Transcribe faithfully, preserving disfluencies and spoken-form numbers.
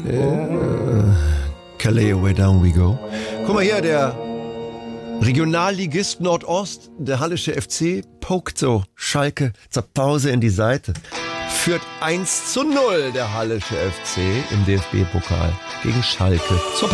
Äh, Calais, away down we go. Guck mal hier, der Regionalligist Nordost, der Hallische F C, pokt so Schalke zur Pause in die Seite. Führt eins zu null der Hallische F C im D F B-Pokal gegen Schalke zur Pause.